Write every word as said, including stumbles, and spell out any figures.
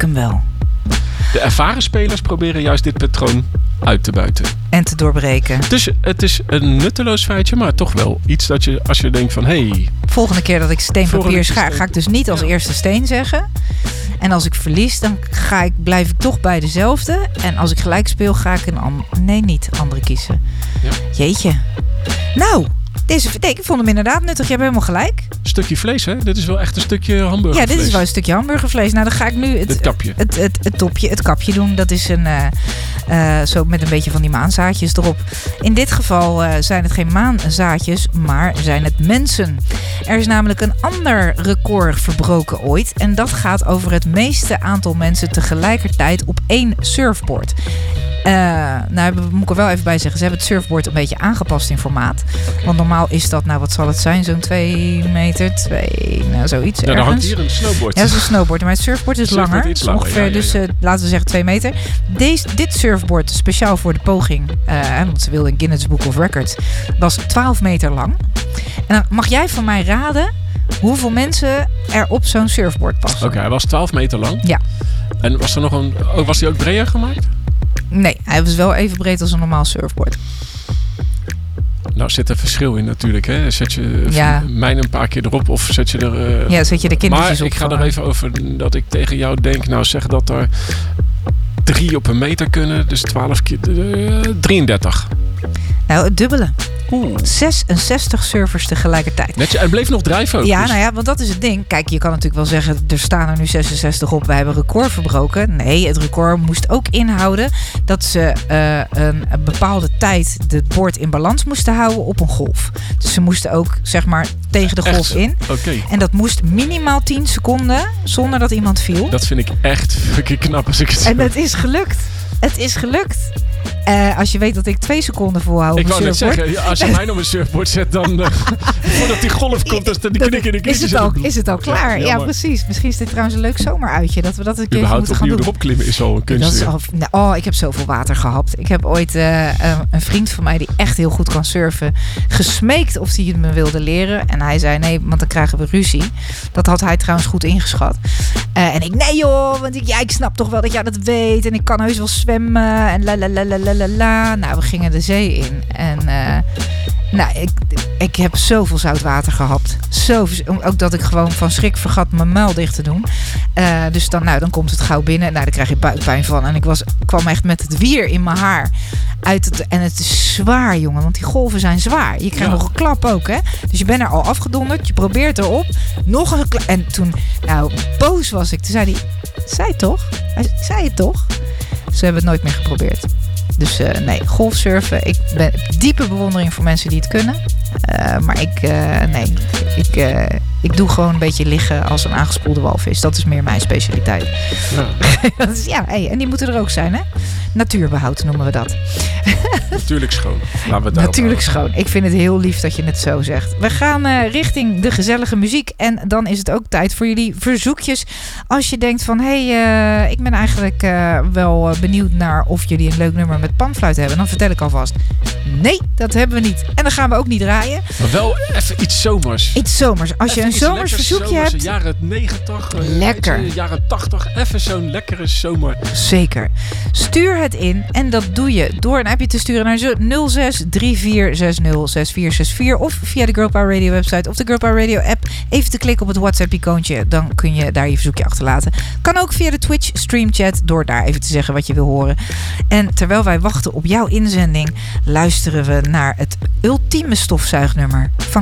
hem wel. De ervaren spelers proberen juist dit patroon uit te buiten. En te doorbreken. Dus het is een nutteloos feitje, maar toch wel iets dat je, als je denkt van... Hey, volgende keer dat ik steen, papier, schaar, steen. ga ik dus niet als ja. eerste steen zeggen. En als ik verlies, dan ga ik, blijf ik toch bij dezelfde. En als ik gelijk speel, ga ik een an- nee, niet andere kiezen. Ja. Jeetje. Nou... Deze, nee, ik vond hem inderdaad nuttig. Je hebt helemaal gelijk. Stukje vlees, hè? Dit is wel echt een stukje hamburgervlees. Ja, dit is wel een stukje hamburgervlees. Nou, dan ga ik nu het, het kapje. Het, het, het topje, het kapje doen. Dat is een uh, uh, zo met een beetje van die maanzaadjes erop. In dit geval uh, zijn het geen maanzaadjes, maar zijn het mensen. Er is namelijk een ander record verbroken ooit. En dat gaat over het meeste aantal mensen tegelijkertijd op één surfboard. Uh, nou, moet ik er wel even bij zeggen. Ze hebben het surfboard een beetje aangepast in formaat. Okay. Want normaal is dat, nou wat zal het zijn? Zo'n twee meter, twee, nou zoiets ja, ergens. Dan hangt hier een snowboard. Ja, dat is een snowboard. Maar het surfboard is surfboard langer. Iets langer. Ongeveer, ja, ja, ja. Dus uh, laten we zeggen twee meter. Deze, dit surfboard, speciaal voor de poging, uh, want ze wilden in Guinness Book of Records, was twaalf meter lang. En dan mag jij van mij raden hoeveel mensen er op zo'n surfboard passen. Oké, okay, hij was twaalf meter lang. Ja. En was er nog een, oh, was hij ook breder gemaakt? Nee, hij was wel even breed als een normaal surfboard. Nou, zit er verschil in natuurlijk. Hè? Zet je ja. mij een paar keer erop of zet je er... Uh, ja, zet je de kindertjes maar op. Maar ik ga er even over dat ik tegen jou denk... Nou, zeg dat er drie op een meter kunnen. Dus twaalf keer... Uh, drieëndertig. Nou, het dubbele. Oeh. zesenzestig servers tegelijkertijd. Netje, en bleef nog drijven ook. Ja, dus. nou ja, want dat is het ding. Kijk, je kan natuurlijk wel zeggen, er staan er nu zesenzestig op. Wij hebben record verbroken. Nee, het record moest ook inhouden dat ze uh, een, een bepaalde tijd het boord in balans moesten houden op een golf. Dus ze moesten ook, zeg maar, tegen de golf echt? in. Okay. En dat moest minimaal tien seconden zonder dat iemand viel. Dat vind ik echt fucking knap als ik het En het is gelukt. Het is gelukt. Uh, als je weet dat ik twee seconden volhoud. Ik wou net zeggen, ja, als je mij op een surfboard zet, dan uh, voordat die golf komt, dan die knik in de knie. Is het al, is het al klaar? Ja, ja, precies. Misschien is dit trouwens een leuk zomeruitje. Dat we dat een keer moeten gaan doen. Erop klimmen is al een kunst. Oh, ik heb zoveel water gehapt. Ik heb ooit uh, een vriend van mij die echt heel goed kan surfen gesmeekt of hij het me wilde leren. En hij zei nee, want dan krijgen we ruzie. Dat had hij trouwens goed ingeschat. Uh, en ik, nee joh, want ik, ja, ik snap toch wel dat jij dat weet. En ik kan heus wel zwemmen. En la la la la la la la. Nou, we gingen de zee in. En uh, nou, ik, ik heb zoveel zout water gehapt. Zoveel, ook dat ik gewoon van schrik vergat mijn muil dicht te doen. Uh, dus dan, nou, dan komt het gauw binnen. Nou, daar krijg je buikpijn van. En ik was, kwam echt met het wier in mijn haar uit het, en het is zwaar, jongen. Want die golven zijn zwaar. Je krijgt ja. nog een klap ook, hè. Dus je bent er al afgedonderd. Je probeert erop. Nog een klap. En toen, nou, boos was ik. Toen zei hij, zei het toch? Hij zei het toch? Ze hebben het nooit meer geprobeerd. Dus uh, nee, golfsurfen. Ik ben diepe bewondering voor mensen die het kunnen. Uh, maar ik, uh, nee, ik, uh, ik doe gewoon een beetje liggen als een aangespoelde walvis. Dat is meer mijn specialiteit. Ja, dus, ja hey, en die moeten er ook zijn, hè? Natuurbehoud noemen we dat. Natuurlijk schoon. Laten we het Natuurlijk schoon. Ik vind het heel lief dat je het zo zegt. We gaan uh, richting de gezellige muziek. En dan is het ook tijd voor jullie verzoekjes. Als je denkt van, hé, hey, uh, ik ben eigenlijk uh, wel uh, benieuwd naar of jullie een leuk nummer met panfluit hebben. Dan vertel ik alvast, nee, dat hebben we niet. En dan gaan we ook niet draaien. Maar wel even iets zomers. Iets zomers. Als even je een zomers verzoekje zomers, hebt. Jaren negentig. Lekker. Je, jaren tachtig. Even zo'n lekkere zomer. Zeker. Stuur het in. En dat doe je door een appje te sturen naar nul zes drie vier zes nul zes vier zes vier. Of via de Girl Power Radio website of de Girl Power Radio app. Even te klikken op het WhatsApp-icoontje. Dan kun je daar je verzoekje achterlaten. Kan ook via de Twitch streamchat. Door daar even te zeggen wat je wil horen. En terwijl wij wachten op jouw inzending, luisteren we naar het ultieme stofzuignummer van